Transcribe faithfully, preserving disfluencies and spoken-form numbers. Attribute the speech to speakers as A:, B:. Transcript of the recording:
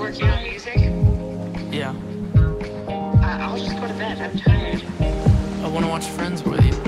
A: working on music?
B: Yeah.
A: I- I'll just go to bed. I'm tired.
B: I want to watch Friends with you.